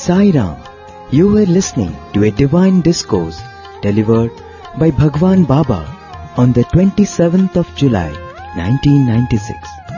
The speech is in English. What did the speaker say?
Sai Ram. You were listening to a divine discourse delivered by Bhagwan Baba on the 27th of July 1996.